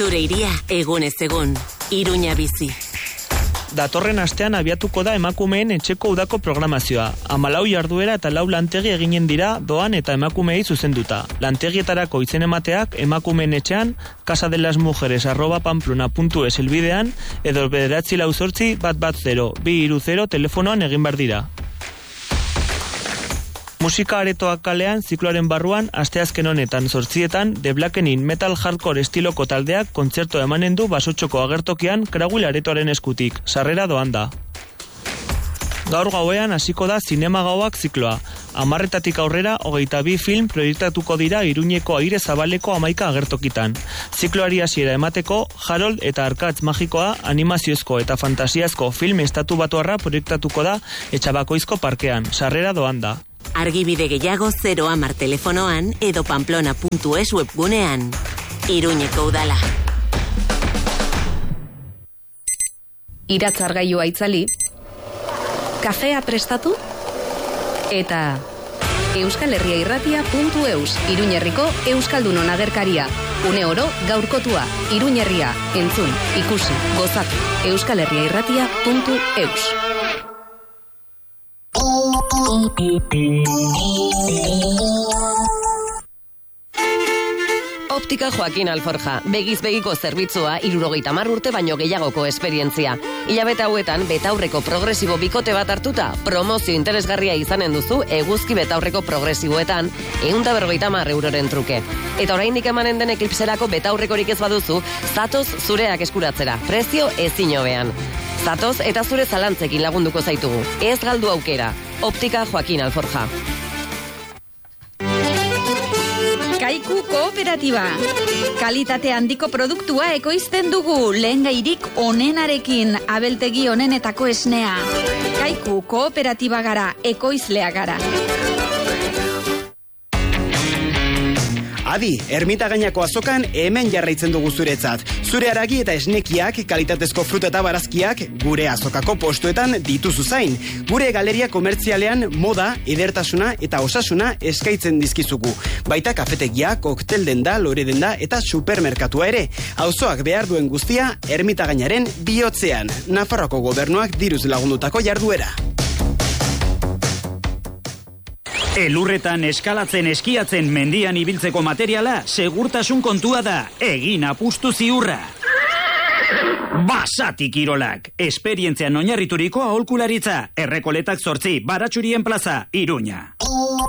Zure iria egunez egun. Iruña bizi. Datorren astean abiatuko da emakumeen etxeko udako programazioa. 14 jarduera eta 4 lantegi eginen dira doan eta emakumeei zuzenduta. Lantegietarako izen emateak emakumeen etxean casadelasmujeres@pamplona.es helbidean edo 948-110-230 telefonoan egin behar dira. Musika aretoak kalean zikloaren barruan asteazken honetan 8etan The Blackening metal hardcore estiloko taldeak kontzertu emanen du Basotxoko agertokian Krauil aretoaren eskutik. Sarrera doan da. Gaur gauean hasiko da zinema gauak zikloa. 10:00 aurrera 22 film proiektatuko dira Iruñeko Aire Zabaleko 11 agertokitan. Zikloari hasiera emateko Harold eta Arkatz magikoa animaziozko eta fantasiazko film estatubatuarra proiektatuko da Etxabakoizko parkean. Sarrera doan da. Argibide gehiago 010 telefonoan edo pamplona.es webgunean. Iruñeko udala. Iratzargailua itzali, kafea prestatu, eta euskalherriairratia.eus, Iruñerriko Euskaldunon agerkaria. Une oro gaurkotua, Iruñerria, entzun, ikusi, gozatu, euskalherriairratia.eus. Optika Joaquin Alforja, begiz begiko zerbitzua 70 urte baino gehiagoko esperientzia. Hilabete hauetan betaurreko progresibo bikote bat hartuta, promozio interesgarria izanen duzu eguzki betaurreko progresiboetan 150 euroren truke. Eta oraindik emanen den eklipserako betaurrekorik ez baduzu, zatoz zureak eskuratzera, prezio ezin hobean. Zatoz eta zure zalantzekin lagunduko zaitugu. Ez galdu aukera. Optika Joaquin Alforja. Kaiku Kooperatiba. Kalitate handiko produktua ekoizten dugu, lehengairik onenarekin, abeltegi onenetako esnea. Kaiku Kooperatiba gara, ekoizlea gara. Adi, Ermitagainako azokan hemen jarraitzen dugu zuretzat. Zure haragi eta esnekiak, kalitatezko fruta eta barazkiak gure azokako postuetan dituzu zain. Gure galeria komertzialean moda, edertasuna eta osasuna eskaintzen dizkizugu. Baita kafetegia, koktel denda, lore denda eta supermerkatua ere. Auzoak behar duen guztia Ermitagainaren bihotzean. Nafarroako gobernuak diruz lagundutako jarduera. Elurretan eskalatzen, eskiatzen, mendian ibiltzeko materiala, segurtasun kontua da, egin apustu ziurra. Basati Kirolak, esperientzian oinarrituriko aholkularitza, Errekoletak 8, Baratxurien plaza, Iruña.